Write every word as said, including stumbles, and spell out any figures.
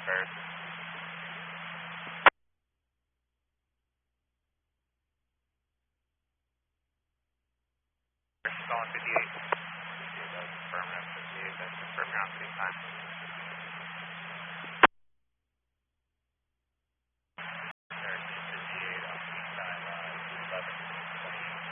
Bird. Calling fifty-eight. fifty-eight, that's affirmative. fifty-eight, that's confirm your on-speed time.